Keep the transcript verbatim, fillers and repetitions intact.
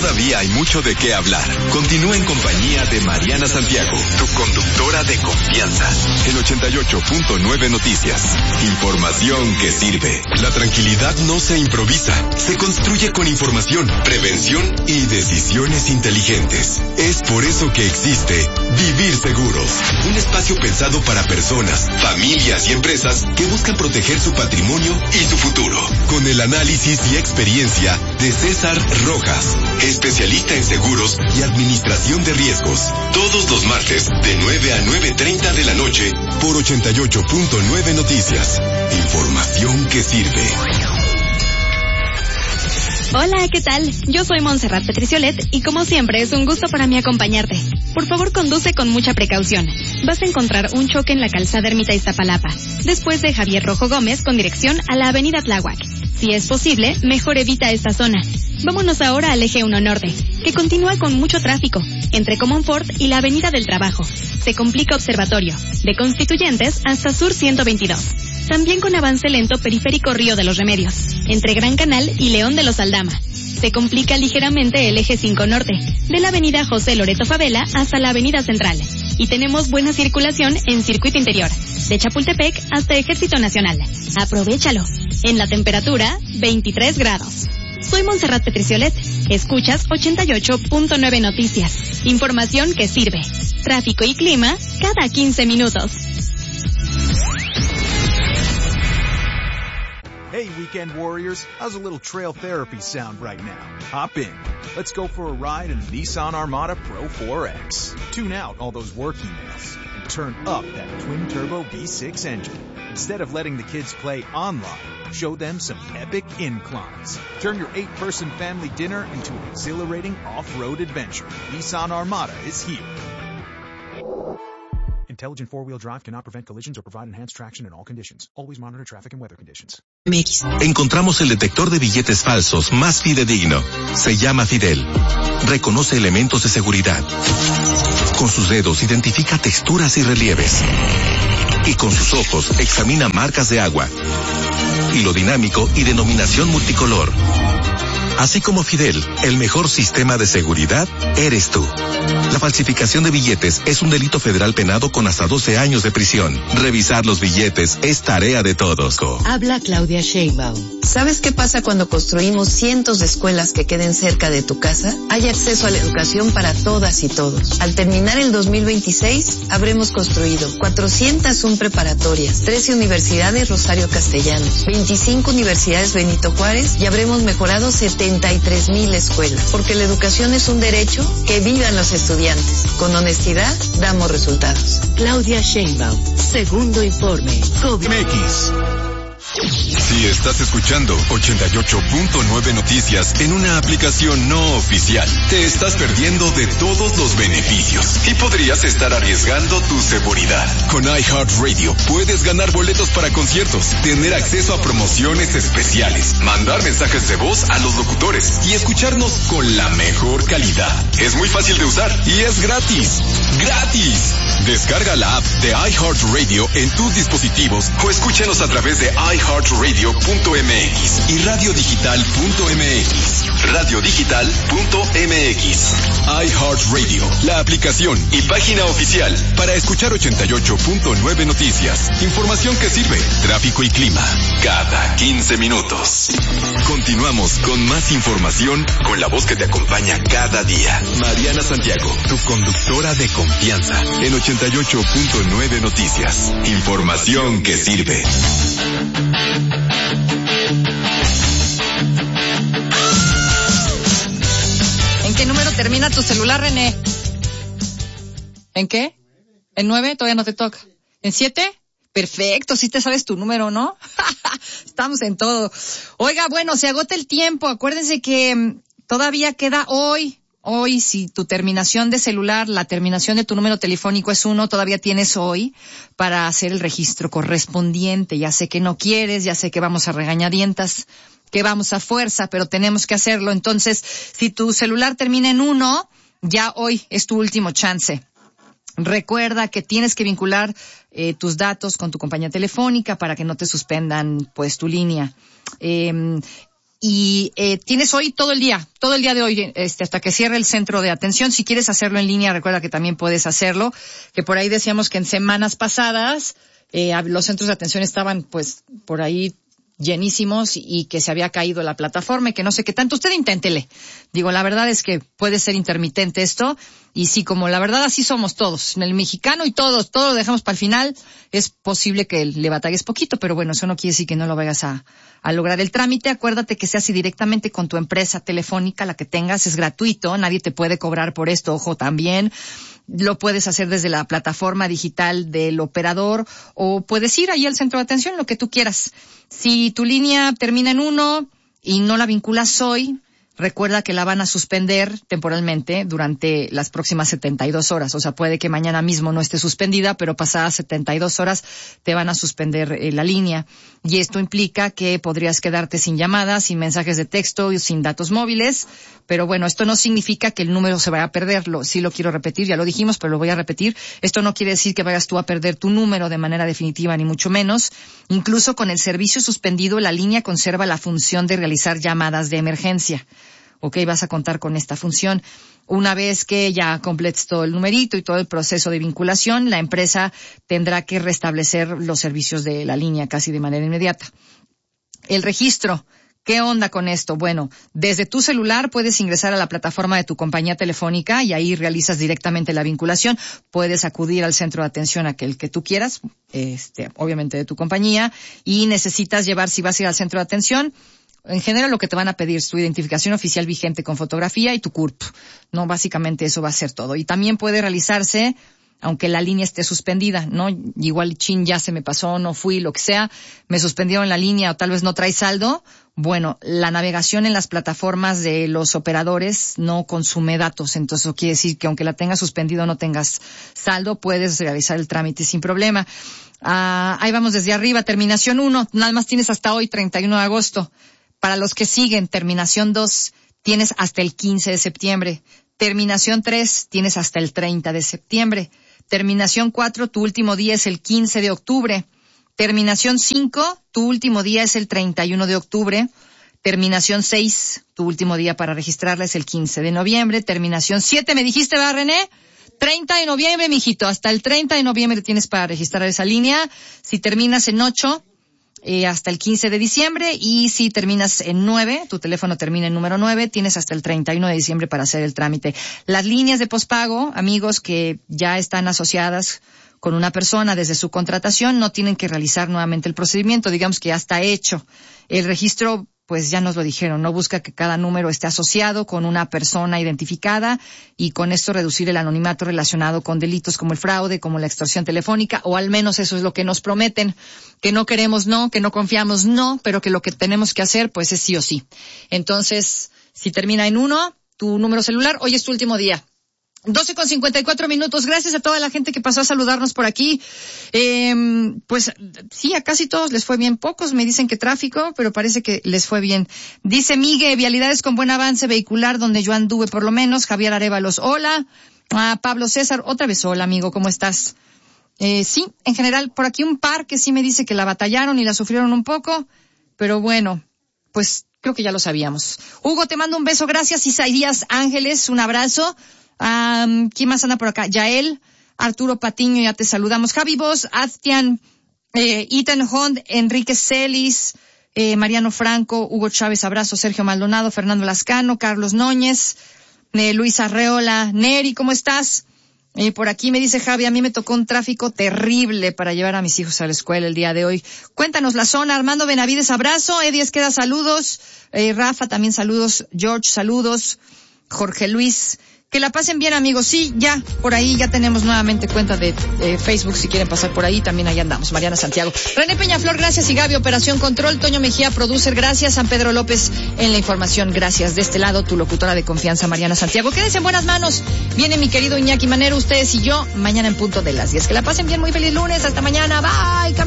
Todavía hay mucho de qué hablar. Continúa en compañía de Mariana Santiago, tu conductora de confianza. En ochenta y ocho punto nueve Noticias. Información que sirve. La tranquilidad no se improvisa. Se construye con información, prevención y decisiones inteligentes. Es por eso que existe Vivir Seguros. Un espacio pensado para personas, familias y empresas que buscan proteger su patrimonio y su futuro. Con el análisis y experiencia de César Rojas, especialista en seguros y administración de riesgos. Todos los martes de nueve a nueve treinta de la noche por ochenta y ocho punto nueve Noticias. Información que sirve. Hola, ¿qué tal? Yo soy Montserrat Petriciolet y como siempre es un gusto para mí acompañarte. Por favor, conduce con mucha precaución. Vas a encontrar un choque en la calzada Ermita Iztapalapa, después de Javier Rojo Gómez con dirección a la avenida Tláhuac. Si es posible, mejor evita esta zona. Vámonos ahora al eje uno Norte, que continúa con mucho tráfico, entre Comonfort y la avenida del Trabajo. Se complica Observatorio, de Constituyentes hasta Sur ciento veintidós. También con avance lento Periférico Río de los Remedios, entre Gran Canal y León de los Aldama. Se complica ligeramente el eje cinco Norte, de la avenida José Loreto Favela hasta la avenida Central. Y tenemos buena circulación en Circuito Interior, de Chapultepec hasta Ejército Nacional. Aprovéchalo. En la temperatura, veintitrés grados. Soy Montserrat Petriciolet. Escuchas ochenta y ocho punto nueve Noticias. Información que sirve. Tráfico y clima cada quince minutos. Hey, weekend warriors, how's a little trail therapy sound right now? Hop in. Let's go for a ride in the Nissan Armada Pro four X. Tune out all those work emails and turn up that twin-turbo V six engine. Instead of letting the kids play online, show them some epic inclines. Turn your eight-person family dinner into an exhilarating off-road adventure. Nissan Armada is here. Intelligent four-wheel drive cannot prevent collisions or provide enhanced traction in all conditions. Always monitor traffic and weather conditions. Encontramos el detector de billetes falsos más fidedigno. Se llama Fidel. Reconoce elementos de seguridad. Con sus dedos identifica texturas y relieves. Y con sus ojos examina marcas de agua. Hilo dinámico y denominación multicolor. Así como Fidel, el mejor sistema de seguridad eres tú. La falsificación de billetes es un delito federal penado con hasta doce años de prisión. Revisar los billetes es tarea de todos. Habla Claudia Sheinbaum. ¿Sabes qué pasa cuando construimos cientos de escuelas que queden cerca de tu casa? Hay acceso a la educación para todas y todos. Al terminar el dos mil veintiséis, habremos construido cuatrocientas uno preparatorias, trece universidades Rosario Castellanos, veinticinco universidades Benito Juárez y habremos mejorado setenta y tres mil escuelas. Porque la educación es un derecho, que vivan los estudiantes. Con honestidad, damos resultados. Claudia Sheinbaum, segundo informe. X. Si estás escuchando ochenta y ocho punto nueve Noticias en una aplicación no oficial, te estás perdiendo de todos los beneficios y podrías estar arriesgando tu seguridad. Con iHeartRadio puedes ganar boletos para conciertos, tener acceso a promociones especiales, mandar mensajes de voz a los locutores y escucharnos con la mejor calidad. Es muy fácil de usar y es gratis. ¡Gratis! Descarga la app de iHeartRadio en tus dispositivos o escúchanos a través de iHeartRadio punto m x y radio digital punto m x. radio digital punto m x. iHeartRadio, la aplicación y página oficial para escuchar ochenta y ocho punto nueve Noticias. Información que sirve, tráfico y clima, cada quince minutos. Continuamos con más información con la voz que te acompaña cada día. Mariana Santiago, tu conductora de confianza en ochenta y ocho punto nueve Noticias. Información que sirve. ¿En qué número termina tu celular, René? ¿En qué? ¿En nueve? Todavía no te toca. ¿En siete? Perfecto, sí te sabes tu número, ¿no? Estamos en todo. Oiga, bueno, se agota el tiempo. Acuérdense que um, todavía queda hoy. Hoy, si tu terminación de celular, la terminación de tu número telefónico es uno, todavía tienes hoy para hacer el registro correspondiente. Ya sé que no quieres, ya sé que vamos a regañadientas, que vamos a fuerza, pero tenemos que hacerlo. Entonces, si tu celular termina en uno, ya hoy es tu último chance. Recuerda que tienes que vincular eh, tus datos con tu compañía telefónica para que no te suspendan, pues, tu línea. Eh, Y eh, tienes hoy todo el día, todo el día de hoy, este, hasta que cierre el centro de atención. Si quieres hacerlo en línea, recuerda que también puedes hacerlo. Que por ahí decíamos que en semanas pasadas eh, los centros de atención estaban, pues, por ahí llenísimos y que se había caído la plataforma y que no sé qué tanto. Usted inténtele. Digo, la verdad es que puede ser intermitente esto. Y sí, como la verdad así somos todos, el mexicano y todos, todo lo dejamos para el final, es posible que le batalles poquito, pero bueno, eso no quiere decir que no lo vayas a, a lograr el trámite. Acuérdate que se hace directamente con tu empresa telefónica, la que tengas, es gratuito, nadie te puede cobrar por esto, ojo también. Lo puedes hacer desde la plataforma digital del operador o puedes ir ahí al centro de atención, lo que tú quieras. Si tu línea termina en uno y no la vinculas hoy, recuerda que la van a suspender temporalmente durante las próximas setenta y dos horas. O sea, puede que mañana mismo no esté suspendida, pero pasadas setenta y dos horas te van a suspender eh, la línea. Y esto implica que podrías quedarte sin llamadas, sin mensajes de texto y sin datos móviles. Pero bueno, esto no significa que el número se vaya a perder. Lo, sí lo quiero repetir, ya lo dijimos, pero lo voy a repetir. Esto no quiere decir que vayas tú a perder tu número de manera definitiva, ni mucho menos. Incluso con el servicio suspendido, la línea conserva la función de realizar llamadas de emergencia. Ok, vas a contar con esta función. Una vez que ya completes todo el numerito y todo el proceso de vinculación, la empresa tendrá que restablecer los servicios de la línea casi de manera inmediata. El registro. ¿Qué onda con esto? Bueno, desde tu celular puedes ingresar a la plataforma de tu compañía telefónica y ahí realizas directamente la vinculación. Puedes acudir al centro de atención aquel que tú quieras, este, obviamente de tu compañía, y necesitas llevar, si vas a ir al centro de atención, en general lo que te van a pedir es tu identificación oficial vigente con fotografía y tu C U R P. No, básicamente eso va a ser todo. Y también puede realizarse, aunque la línea esté suspendida, ¿no? Igual, chin, ya se me pasó, no fui, lo que sea, me suspendieron la línea o tal vez no trae saldo. Bueno, la navegación en las plataformas de los operadores no consume datos. Entonces eso quiere decir que aunque la tengas suspendido o no tengas saldo, puedes realizar el trámite sin problema. Ah, ahí vamos desde arriba, terminación uno, nada más tienes hasta hoy, treinta y uno de agosto. Para los que siguen, terminación dos, tienes hasta el quince de septiembre. Terminación tres, tienes hasta el treinta de septiembre. Terminación cuatro, tu último día es el quince de octubre. Terminación cinco, tu último día es el treinta y uno de octubre. Terminación seis, tu último día para registrarla es el quince de noviembre. Terminación siete, ¿me dijiste, verdad, René? treinta de noviembre, mijito. Hasta el treinta de noviembre tienes para registrar esa línea. Si terminas en ocho, Eh, hasta el quince de diciembre, y si terminas en nueve, tu teléfono termina en número nueve, tienes hasta el treinta y uno de diciembre para hacer el trámite. Las líneas de pospago, amigos que ya están asociadas con una persona desde su contratación, no tienen que realizar nuevamente el procedimiento, digamos que ya está hecho. El registro, pues ya nos lo dijeron, no busca que cada número esté asociado con una persona identificada y con esto reducir el anonimato relacionado con delitos como el fraude, como la extorsión telefónica, o al menos eso es lo que nos prometen, que no queremos no, que no confiamos no, pero que lo que tenemos que hacer pues es sí o sí. Entonces, si termina en uno, tu número celular, hoy es tu último día. doce con cincuenta y cuatro minutos. Gracias a toda la gente que pasó a saludarnos por aquí. Eh, pues sí, a casi todos les fue bien. Pocos me dicen que tráfico, pero parece que les fue bien. Dice Migue, vialidades con buen avance vehicular donde yo anduve por lo menos. Javier Arévalos, hola. Ah, Pablo César, otra vez hola, amigo, ¿cómo estás? Eh, sí, en general, por aquí un par que sí me dice que la batallaron y la sufrieron un poco, pero bueno, pues creo que ya lo sabíamos. Hugo, te mando un beso, gracias. Isaías Ángeles, un abrazo. Um, ¿Quién más anda por acá? Yael, Arturo Patiño, ya te saludamos. Javi Vos, Aztian, eh, Ethan Hond, Enrique Celis, eh, Mariano Franco, Hugo Chávez, abrazo, Sergio Maldonado, Fernando Lascano, Carlos Núñez, eh, Luis Arreola, Neri, ¿cómo estás? Eh, por aquí me dice Javi, a mí me tocó un tráfico terrible para llevar a mis hijos a la escuela el día de hoy. Cuéntanos la zona. Armando Benavides, abrazo. Eddie Esqueda, saludos. Eh, Rafa, también saludos. George, saludos. Jorge Luis. Que la pasen bien, amigos. Sí, ya, por ahí ya tenemos nuevamente cuenta de eh, Facebook, si quieren pasar por ahí, también ahí andamos. Mariana Santiago. René Peñaflor, gracias. Y Gaby, Operación Control. Toño Mejía, producer, gracias. San Pedro López en la información, gracias. De este lado, tu locutora de confianza, Mariana Santiago. Quédense en buenas manos. Viene mi querido Iñaki Manero, ustedes y yo, mañana en punto de las diez. Que la pasen bien, muy feliz lunes. Hasta mañana. Bye.